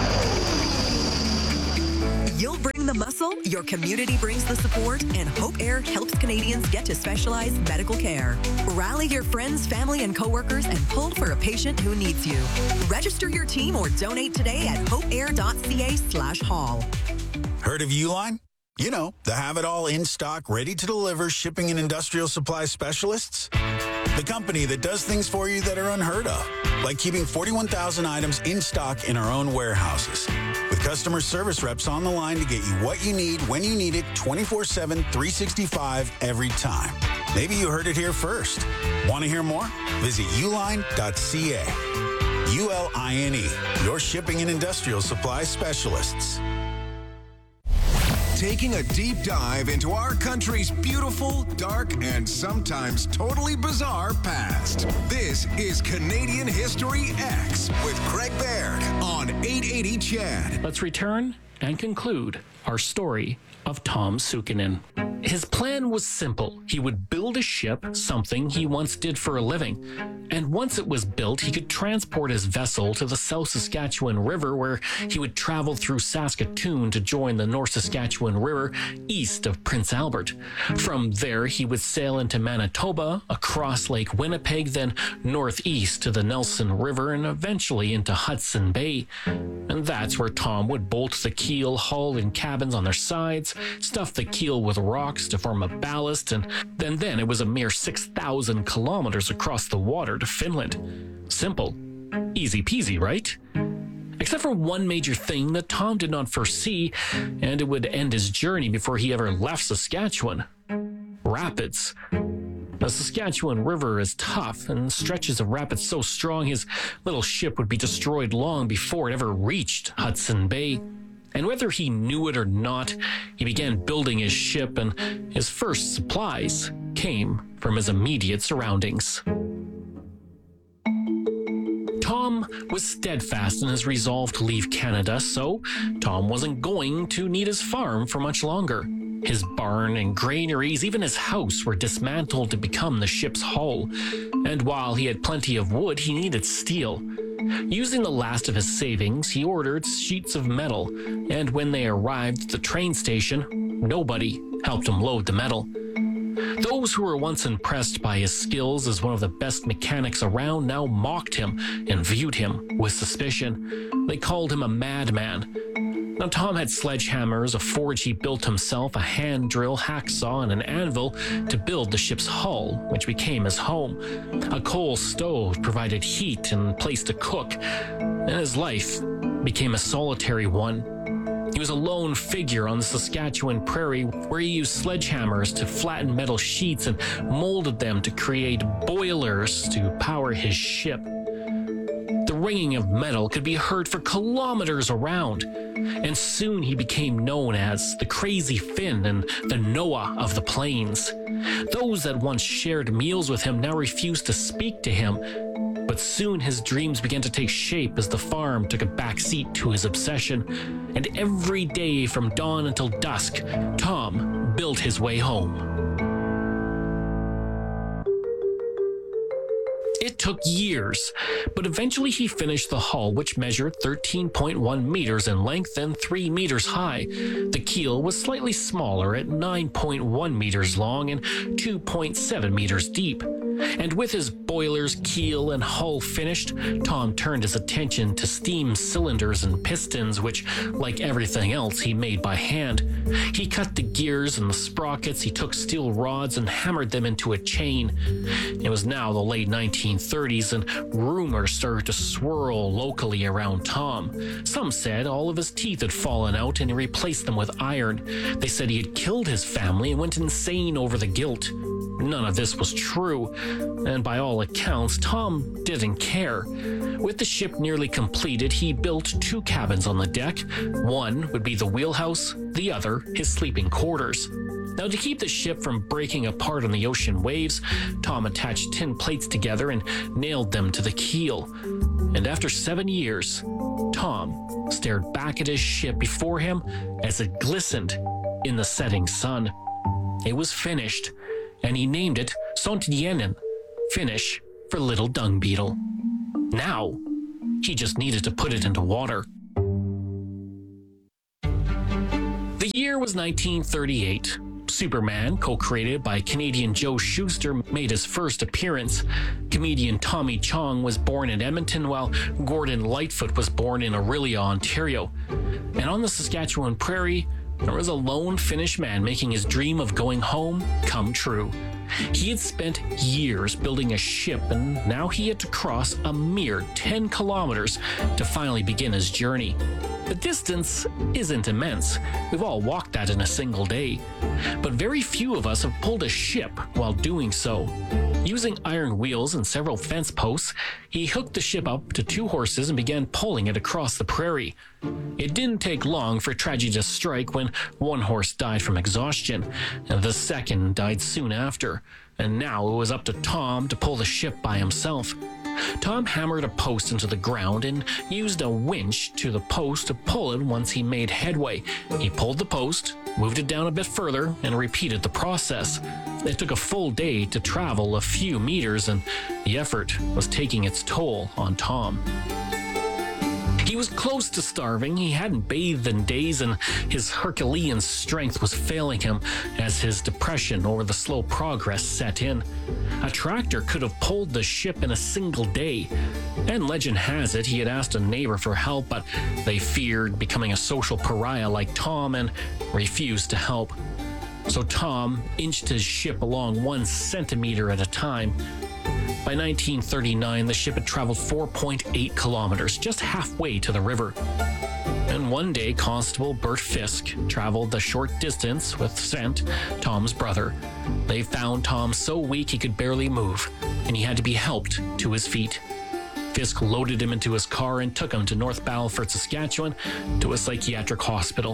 You'll bring the muscle, your community brings the support, and Hope Air helps Canadians get to specialized medical care. Rally your friends, family, and coworkers and pull for a patient who needs you. Register your team or donate today at hopeair.ca/haul. Heard of Uline? You know, the have-it-all in-stock, ready-to-deliver shipping and industrial supply specialists. The company that does things for you that are unheard of, like keeping 41,000 items in stock in our own warehouses. With customer service reps on the line to get you what you need when you need it 24/7, 365 every time. Maybe you heard it here first. Want to hear more? Visit uline.ca. ULINE, your shipping and industrial supply specialists. Taking a deep dive into our country's beautiful, dark, and sometimes totally bizarre past. This is Canadian History X with Craig Baird on 880 CHED. Let's return and conclude our story of Tom Sukinen. His plan was simple. He would build a ship, something he once did for a living. And once it was built, he could transport his vessel to the South Saskatchewan River, where he would travel through Saskatoon to join the North Saskatchewan River east of Prince Albert. From there, he would sail into Manitoba, across Lake Winnipeg, then northeast to the Nelson River, and eventually into Hudson Bay. And that's where Tom would bolt the keel, hull, and cabins on their sides, stuff the keel with rocks to form a ballast, and then it was a mere 6,000 kilometers across the water to Finland. Simple. Easy peasy, right? Except for one major thing that Tom did not foresee, and it would end his journey before he ever left Saskatchewan. Rapids. The Saskatchewan River is tough, and stretches of rapids so strong his little ship would be destroyed long before it ever reached Hudson Bay. And whether he knew it or not, he began building his ship, and his first supplies came from his immediate surroundings. Tom was steadfast in his resolve to leave Canada, so Tom wasn't going to need his farm for much longer. His barn and granaries, even his house, were dismantled to become the ship's hull. And while he had plenty of wood, he needed steel. Using the last of his savings, he ordered sheets of metal, and when they arrived at the train station, nobody helped him load the metal. Those who were once impressed by his skills as one of the best mechanics around now mocked him and viewed him with suspicion. They called him a madman. Now, Tom had sledgehammers, a forge he built himself, a hand drill, hacksaw, and an anvil to build the ship's hull, which became his home. A coal stove provided heat and place to cook, and his life became a solitary one. He was a lone figure on the Saskatchewan prairie, where he used sledgehammers to flatten metal sheets and molded them to create boilers to power his ship. The ringing of metal could be heard for kilometers around, and soon he became known as the Crazy Finn and the Noah of the Plains. Those that once shared meals with him now refused to speak to him, but soon his dreams began to take shape as the farm took a backseat to his obsession, and every day from dawn until dusk, Tom built his way home. It took years, but eventually he finished the hull, which measured 13.1 meters in length and 3 meters high. The keel was slightly smaller at 9.1 meters long and 2.7 meters deep. And with his boilers, keel, and hull finished, Tom turned his attention to steam cylinders and pistons, which, like everything else, he made by hand. He cut the gears and the sprockets, he took steel rods and hammered them into a chain. It was now the late 1930s, and rumors started to swirl locally around Tom. Some said all of his teeth had fallen out and he replaced them with iron. They said he had killed his family and went insane over the guilt. None of this was true, and by all accounts, Tom didn't care. With the ship nearly completed, he built 2 cabins on the deck. One would be the wheelhouse, the other his sleeping quarters. Now, to keep the ship from breaking apart on the ocean waves, Tom attached tin plates together and nailed them to the keel. And after 7 years, Tom stared back at his ship before him as it glistened in the setting sun. It was finished, and he named it Sontienen, Finnish for Little Dung Beetle. Now, he just needed to put it into water. The year was 1938. Superman, co-created by Canadian Joe Shuster, made his first appearance. Comedian Tommy Chong was born in Edmonton, while Gordon Lightfoot was born in Orillia, Ontario. And on the Saskatchewan prairie, there was a lone Finnish man making his dream of going home come true. He had spent years building a ship, and now he had to cross a mere 10 kilometers to finally begin his journey. The distance isn't immense. We've all walked that in a single day. But very few of us have pulled a ship while doing so. Using iron wheels and several fence posts, he hooked the ship up to 2 horses and began pulling it across the prairie. It didn't take long for tragedy to strike when one horse died from exhaustion, and the second died soon after. And now it was up to Tom to pull the ship by himself. Tom hammered a post into the ground and used a winch to the post to pull it once he made headway. He pulled the post, moved it down a bit further, and repeated the process. It took a full day to travel a few meters, and the effort was taking its toll on Tom. He was close to starving. He hadn't bathed in days, and his Herculean strength was failing him as his depression over the slow progress set in. A tractor could have pulled the ship in a single day, and legend has it he had asked a neighbor for help, but they feared becoming a social pariah like Tom and refused to help. So Tom inched his ship along 1 centimeter at a time. By 1939, the ship had traveled 4.8 kilometers, just halfway to the river. And one day, Constable Bert Fisk traveled the short distance with Sent, Tom's brother. They found Tom so weak he could barely move, and he had to be helped to his feet. Fisk loaded him into his car and took him to North Battleford, Saskatchewan, to a psychiatric hospital.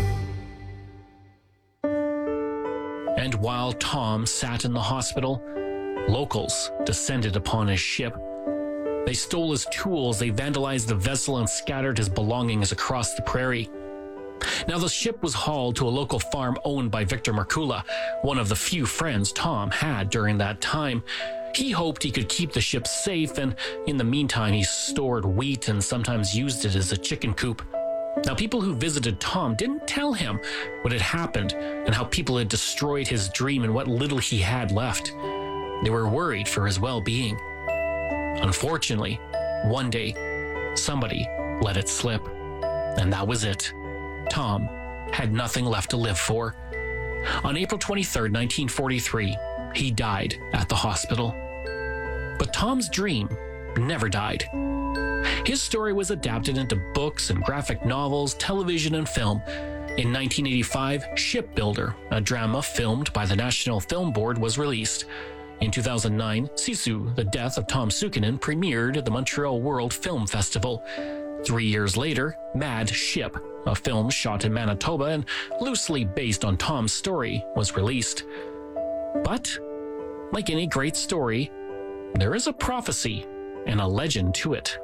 And while Tom sat in the hospital, locals descended upon his ship. They stole his tools, they vandalized the vessel, and scattered his belongings across the prairie. Now, the ship was hauled to a local farm owned by Victor Markula, one of the few friends Tom had during that time. He hoped he could keep the ship safe, and in the meantime, he stored wheat and sometimes used it as a chicken coop. Now, people who visited Tom didn't tell him what had happened and how people had destroyed his dream and what little he had left. They were worried for his well-being. Unfortunately, one day, somebody let it slip. And that was it. Tom had nothing left to live for. On April 23, 1943, he died at the hospital. But Tom's dream never died. His story was adapted into books and graphic novels, television, and film. In 1985, Shipbuilder, a drama filmed by the National Film Board, was released. In 2009, Sisu, The Death of Tom Sukinen, premiered at the Montreal World Film Festival. 3 years later, Mad Ship, a film shot in Manitoba and loosely based on Tom's story, was released. But, like any great story, there is a prophecy and a legend to it.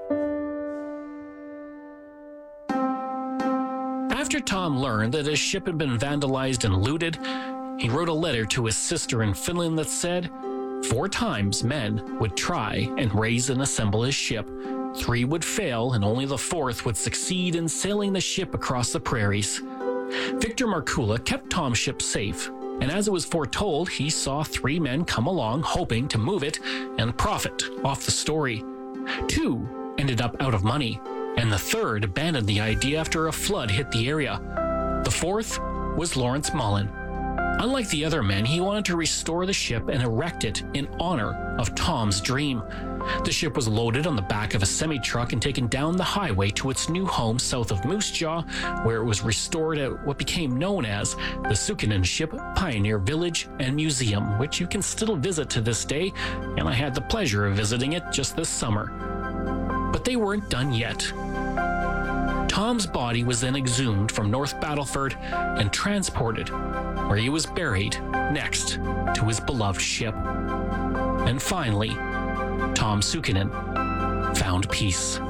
After Tom learned that his ship had been vandalized and looted, he wrote a letter to his sister in Finland that said, 4 times men would try and raise and assemble his ship. 3 would fail, and only the 4th would succeed in sailing the ship across the prairies. Victor Markula kept Tom's ship safe, and as it was foretold, he saw 3 men come along hoping to move it and profit off the story. 2 ended up out of money, and the 3rd abandoned the idea after a flood hit the area. The 4th was Lawrence Mullen. Unlike the other men, he wanted to restore the ship and erect it in honor of Tom's dream. The ship was loaded on the back of a semi-truck and taken down the highway to its new home south of Moose Jaw, where it was restored at what became known as the Sukinen Ship Pioneer Village and Museum, which you can still visit to this day, and I had the pleasure of visiting it just this summer. But they weren't done yet. Tom's body was then exhumed from North Battleford and transported, where he was buried next to his beloved ship. And finally, Tom Sukinen found peace.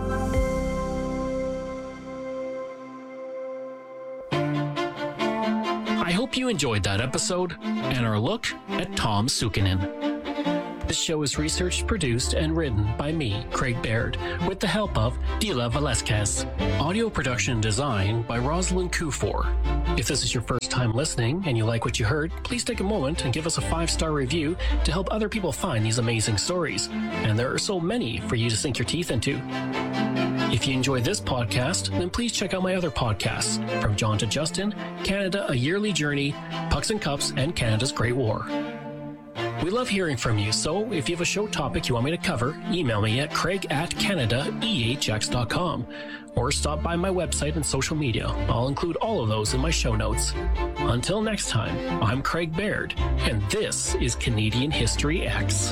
I hope you enjoyed that episode and our look at Tom Sukinen. This show is researched, produced, and written by me, Craig Baird, with the help of Dila Velasquez. Audio production and design by Rosalind Kufor. If this is your first time listening and you like what you heard, please take a moment and give us a 5-star review to help other people find these amazing stories. And there are so many for you to sink your teeth into. If you enjoy this podcast, then please check out my other podcasts, From John to Justin, Canada, A Yearly Journey, Pucks and Cups, and Canada's Great War. We love hearing from you, so if you have a show topic you want me to cover, email me at craig@canadaehx.com or stop by my website and social media. I'll include all of those in my show notes. Until next time, I'm Craig Baird, and this is Canadian History X.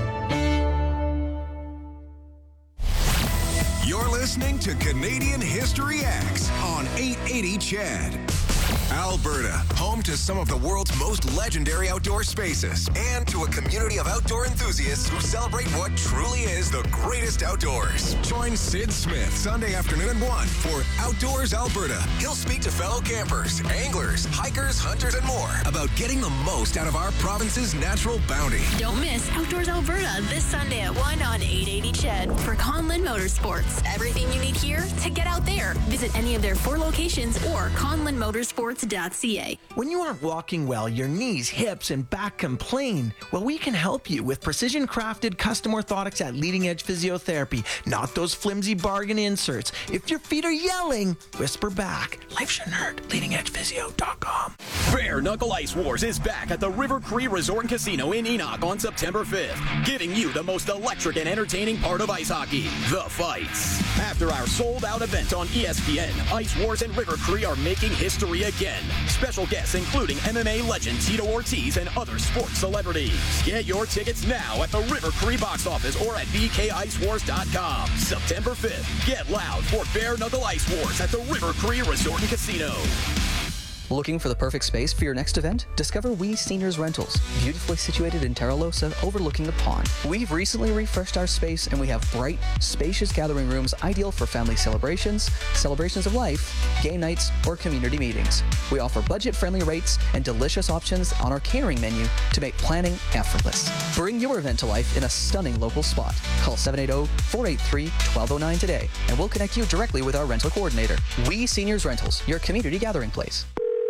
You're listening to Canadian History X on 880 CHED. Alberta, home to some of the world's most legendary outdoor spaces and to a community of outdoor enthusiasts who celebrate what truly is the greatest outdoors. Join Sid Smith Sunday afternoon at 1 for Outdoors Alberta. He'll speak to fellow campers, anglers, hikers, hunters, and more about getting the most out of our province's natural bounty. Don't miss Outdoors Alberta this Sunday at 1 on 880 CHED for Conlin Motorsports. Everything you need here to get out there. Visit any of their 4 locations or conlinmotorsports.ca. When you aren't walking well, your knees, hips, and back complain. Well, we can help you with precision-crafted custom orthotics at Leading Edge Physiotherapy, not those flimsy bargain inserts. If your feet are yelling, whisper back. Life shouldn't hurt. LeadingEdgePhysio.com. Bare Knuckle Ice Wars is back at the River Cree Resort and Casino in Enoch on September 5th, giving you the most electric and entertaining part of ice hockey, the fights. After our sold-out event on ESPN, Ice Wars and River Cree are making history again. Special guests including MMA legend Tito Ortiz and other sports celebrities. Get your tickets now at the River Cree box office or at bkicewars.com. September 5th, get loud for Bare Knuckle Ice Wars at the River Cree Resort and Casino. Looking for the perfect space for your next event? Discover We Seniors Rentals, beautifully situated in Terralosa, overlooking the pond. We've recently refreshed our space, and we have bright, spacious gathering rooms ideal for family celebrations, celebrations of life, game nights, or community meetings. We offer budget-friendly rates and delicious options on our catering menu to make planning effortless. Bring your event to life in a stunning local spot. Call 780-483-1209 today, and we'll connect you directly with our rental coordinator. We Seniors Rentals, your community gathering place.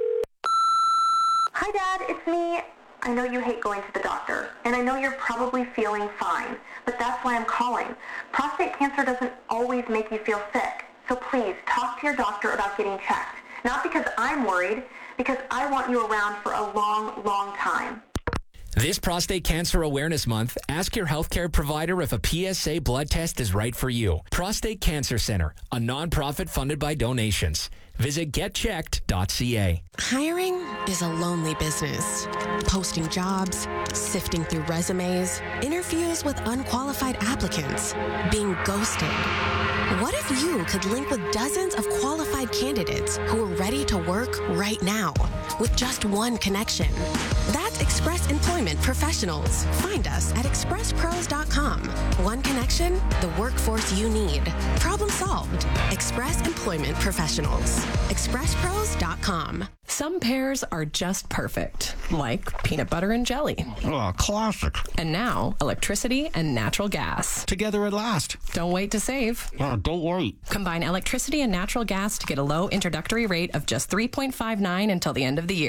Hi, Dad, it's me. I know you hate going to the doctor, and I know you're probably feeling fine, but that's why I'm calling. Prostate cancer doesn't always make you feel sick, so please talk to your doctor about getting checked. Not because I'm worried, because I want you around for a long, long time. This Prostate Cancer Awareness Month, ask your healthcare provider if a PSA blood test is right for you. Prostate Cancer Center, a nonprofit funded by donations. Visit getchecked.ca. Hiring is a lonely business. Posting jobs, sifting through resumes, interviews with unqualified applicants, being ghosted. What if you could link with dozens of qualified candidates who are ready to work right now with just one connection? That's Express Employment Professionals. Find us at expresspros.com. One connection, the workforce you need. Problem solved. Express Employment Professionals. expresspros.com. Some pairs are just perfect, like peanut butter and jelly. Oh, classic. And now, electricity and natural gas. Together at last. Don't wait to save. Don't wait. Combine electricity and natural gas to get a low introductory rate of just $3.59 until the end of the year.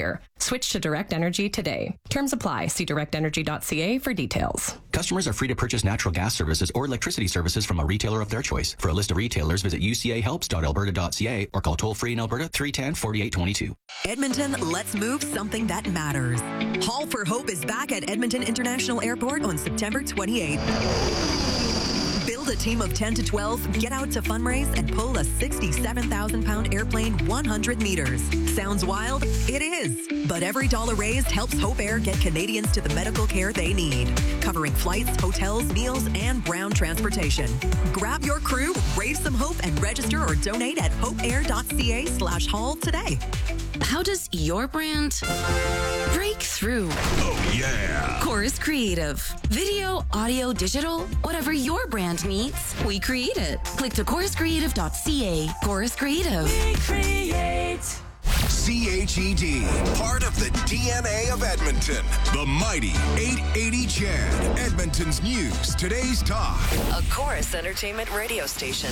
Switch to Direct Energy today. Terms apply. See directenergy.ca for details. Customers are free to purchase natural gas services or electricity services from a retailer of their choice. For a list of retailers, visit ucahelps.alberta.ca or call toll-free in Alberta 310-4822. Edmonton, let's move something that matters. Haul for Hope is back at Edmonton International Airport on September 28th. Build a team of 10 to 12, get out to fundraise, and pull a 67,000-pound airplane 100 meters. Sounds wild? It is. But every dollar raised helps Hope Air get Canadians to the medical care they need, covering flights, hotels, meals, and ground transportation. Grab your crew, raise some hope, and register or donate at hopeair.ca/haul today. How does your brand break through? Oh, yeah. Chorus Creative. Video, audio, digital, whatever your brand needs, we create it. Click to choruscreative.ca. Chorus Creative. We create. CHED, part of the DNA of Edmonton. The mighty 880 CHED, Edmonton's news, today's talk. A Chorus Entertainment radio station.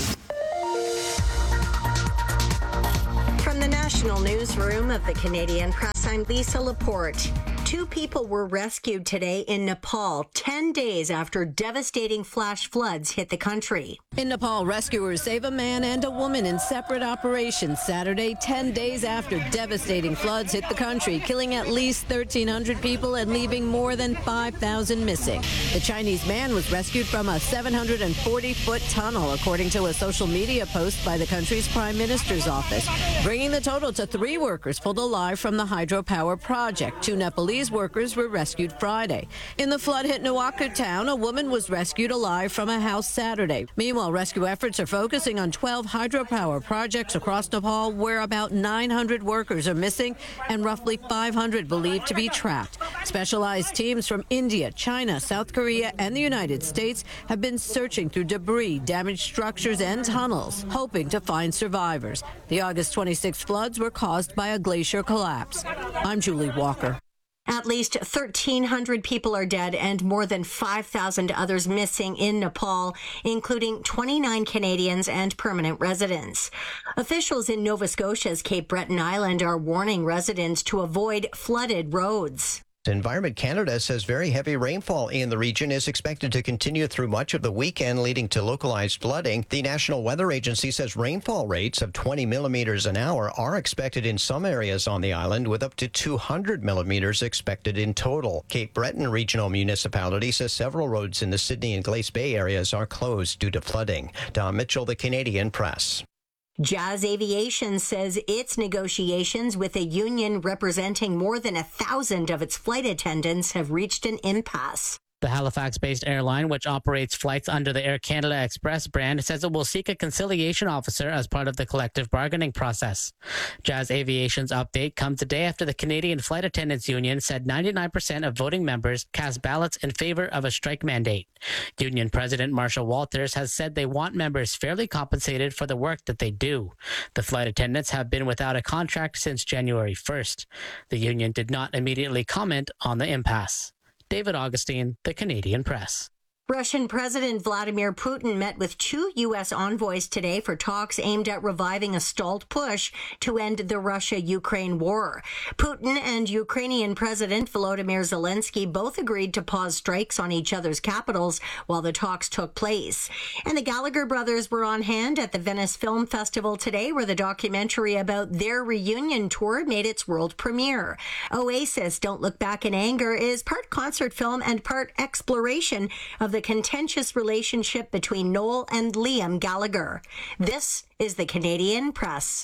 From the National Newsroom of the Canadian Press, I'm Lisa Laporte. 2 people were rescued today in Nepal, 10 days after devastating flash floods hit the country. In Nepal, rescuers save a man and a woman in separate operations Saturday, 10 days after devastating floods hit the country, killing at least 1,300 people and leaving more than 5,000 missing. The Chinese man was rescued from a 740-foot tunnel, according to a social media post by the country's Prime Minister's office, bringing the total to 3 workers pulled alive from the hydropower project. 2 Nepalese workers were rescued Friday. In the flood-hit Nuwaka town, a woman was rescued alive from a house Saturday. Meanwhile, rescue efforts are focusing on 12 hydropower projects across Nepal where about 900 workers are missing and roughly 500 believed to be trapped. Specialized teams from India, China, South Korea, and the United States have been searching through debris, damaged structures, and tunnels, hoping to find survivors. The August 26 floods were caused by a glacier collapse. I'm Julie Walker. At least 1,300 people are dead and more than 5,000 others missing in Nepal, including 29 Canadians and permanent residents. Officials in Nova Scotia's Cape Breton Island are warning residents to avoid flooded roads. Environment Canada says very heavy rainfall in the region is expected to continue through much of the weekend, leading to localized flooding. The National Weather Agency says rainfall rates of 20 millimeters an hour are expected in some areas on the island, with up to 200 millimeters expected in total. Cape Breton Regional Municipality says several roads in the Sydney and Glace Bay areas are closed due to flooding. Don Mitchell, the Canadian Press. Jazz Aviation says its negotiations with a union representing more than 1,000 of its flight attendants have reached an impasse. The Halifax-based airline, which operates flights under the Air Canada Express brand, says it will seek a conciliation officer as part of the collective bargaining process. Jazz Aviation's update comes a day after the Canadian Flight Attendants Union said 99% of voting members cast ballots in favor of a strike mandate. Union President Marsha Walters has said they want members fairly compensated for the work that they do. The flight attendants have been without a contract since January 1st. The union did not immediately comment on the impasse. David Augustine, the Canadian Press. Russian President Vladimir Putin met with 2 U.S. envoys today for talks aimed at reviving a stalled push to end the Russia-Ukraine war. Putin and Ukrainian President Volodymyr Zelensky both agreed to pause strikes on each other's capitals while the talks took place. And the Gallagher brothers were on hand at the Venice Film Festival today, where the documentary about their reunion tour made its world premiere. Oasis, Don't Look Back in Anger, is part concert film and part exploration of the contentious relationship between Noel and Liam Gallagher. This is the Canadian Press.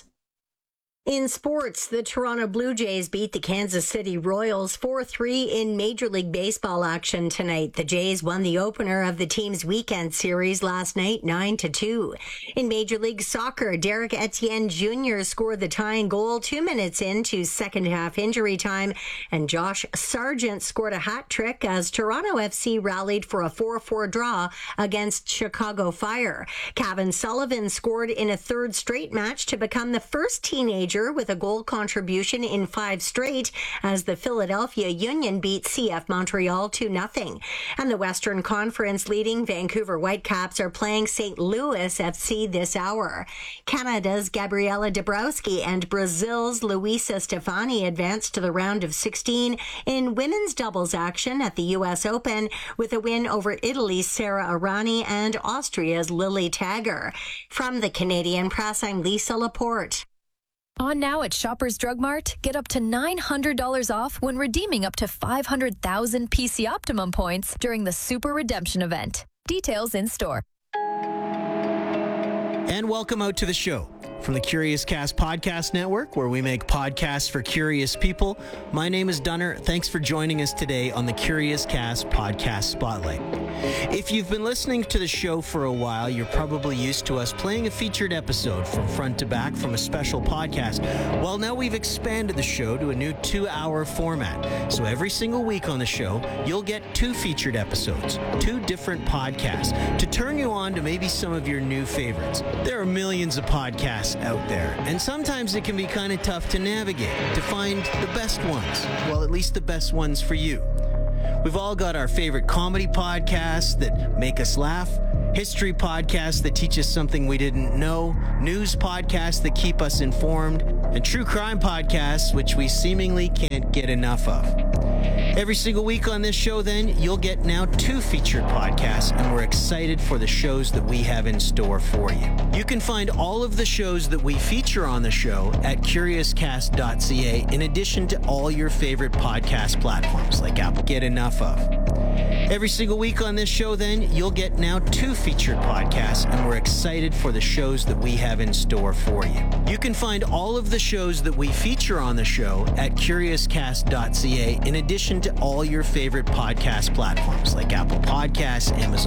In sports, the Toronto Blue Jays beat the Kansas City Royals 4-3 in Major League Baseball action tonight. The Jays won the opener of the team's weekend series last night, 9-2. In Major League Soccer, Derek Etienne Jr. scored the tying goal 2 minutes into second half injury time, and Josh Sargent scored a hat trick as Toronto FC rallied for a 4-4 draw against Chicago Fire. Kevin Sullivan scored in a third straight match to become the first teenager closure with a goal contribution in 5 straight as the Philadelphia Union beat CF Montreal 2-0. And the Western Conference leading Vancouver Whitecaps are playing St. Louis FC this hour. Canada's Gabriela Dabrowski and Brazil's Luisa Stefani advanced to the round of 16 in women's doubles action at the U.S. Open with a win over Italy's Sara Errani and Austria's Lily Tagger. From the Canadian Press, I'm Lisa Laporte. On now at Shoppers Drug Mart, get up to $900 off when redeeming up to 500,000 PC Optimum points during the Super Redemption event. Details in store. And welcome out to the show. From the Curious Cast Podcast Network, where we make podcasts for curious people, my name is Dunner. Thanks for joining us today on the Curious Cast Podcast Spotlight. If you've been listening to the show for a while, you're probably used to us playing a featured episode from front to back from a special podcast. Well, now we've expanded the show to a new 2-hour format. So every single week on the show, you'll get 2 featured episodes, 2 different podcasts, to turn you on to maybe some of your new favorites. There are millions of podcasts out there, and sometimes it can be kind of tough to navigate, to find the best ones. Well, at least the best ones for you. We've all got our favorite comedy podcasts that make us laugh, history podcasts that teach us something we didn't know, news podcasts that keep us informed, and true crime podcasts which we seemingly can't get enough of. Every single week on this show, then, you'll get now 2 featured podcasts, and we're excited for the shows that we have in store for you. You can find all of the shows that we feature on the show at CuriousCast.ca, in addition to all your favorite podcast platforms like Apple. Get enough of. Every single week on this show, then, you'll get now 2 featured podcasts, and we're excited for the shows that we have in store for you. You can find all of the shows that we feature on the show at CuriousCast.ca, in addition to all your favorite podcast platforms like Apple Podcasts, Amazon